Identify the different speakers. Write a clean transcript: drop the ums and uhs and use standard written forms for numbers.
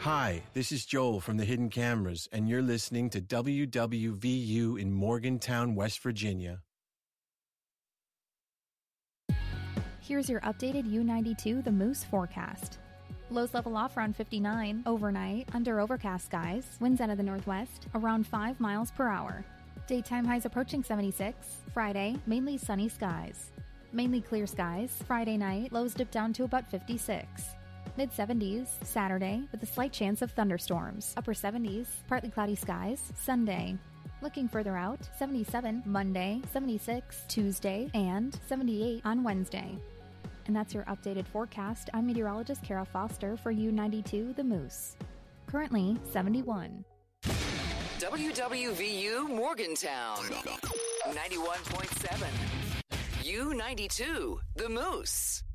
Speaker 1: Hi, this is Joel from the Hidden Cameras, and you're listening to WWVU in Morgantown, West Virginia.
Speaker 2: Here's your updated U92 The Moose forecast. Lows level off around 59, overnight, under overcast skies, winds out of the northwest, around 5 miles per hour. Daytime highs approaching 76, Friday, mainly sunny skies. Mainly clear skies, Friday night, lows dip down to about 56. Mid-70s, Saturday, with a slight chance of thunderstorms. Upper 70s, partly cloudy skies, Sunday. Looking further out, 77 Monday, 76 Tuesday, and 78 on Wednesday. And that's your updated forecast. I'm meteorologist Kara Foster for U92 The Moose. Currently 71.
Speaker 3: WWVU Morgantown 91.7. U92 The Moose.